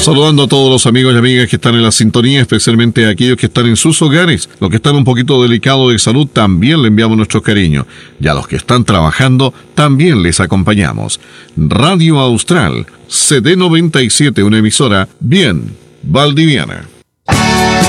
Saludando a todos los amigos y amigas que están en la sintonía, especialmente a aquellos que están en sus hogares. Los que están un poquito delicados de salud, también le enviamos nuestro cariño. Y a los que están trabajando, también les acompañamos. Radio Austral, CD 97, una emisora bien valdiviana.